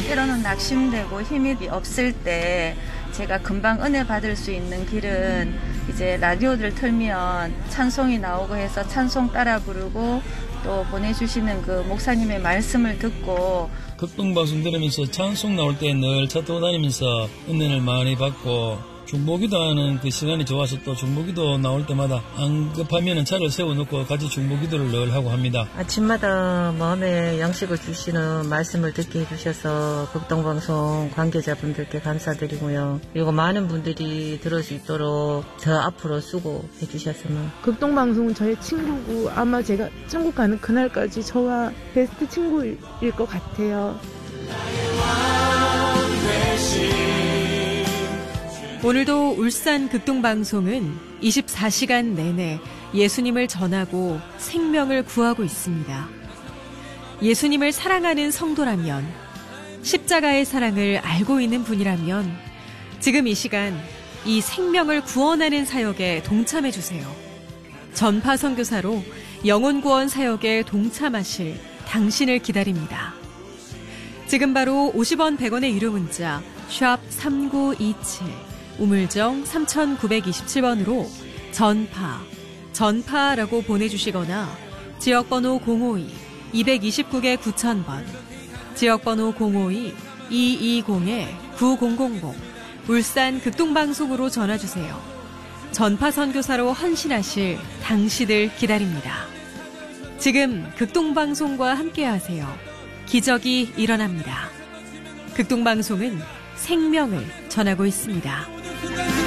때로는 낙심되고 힘이 없을 때 제가 금방 은혜 받을 수 있는 길은 이제 라디오를 틀면 찬송이 나오고 해서 찬송 따라 부르고 또 보내주시는 그 목사님의 말씀을 듣고 극동방송 들으면서 찬송 나올 때 늘 차 타고 다니면서 은혜를 많이 받고 중보기도하는 그 시간이 좋아서 또 중보기도 나올 때마다 안 급하면 차를 세워놓고 같이 중보기도를 늘 하고 합니다. 아침마다 마음에 양식을 주시는 말씀을 듣게 해주셔서 극동방송 관계자분들께 감사드리고요. 그리고 많은 분들이 들을 수 있도록 더 앞으로 수고해 주셨으면. 극동방송은 저의 친구고 아마 제가 천국 가는 그날까지 저와 베스트 친구일 것 같아요. 오늘도 울산 극동방송은 24시간 내내 예수님을 전하고 생명을 구하고 있습니다. 예수님을 사랑하는 성도라면, 십자가의 사랑을 알고 있는 분이라면 지금 이 시간 이 생명을 구원하는 사역에 동참해 주세요. 전파 선교사로 영혼구원 사역에 동참하실 당신을 기다립니다. 지금 바로 50원 100원의 유료 문자 샵 3927 우물정 3927번으로 전파라고 보내주시거나 지역번호 052-229개 9000번, 지역번호 052-220-9000 울산 극동방송으로 전화주세요. 전파선교사로 헌신하실 당신을 기다립니다. 지금 극동방송과 함께하세요. 기적이 일어납니다. 극동방송은 생명을 전하고 있습니다.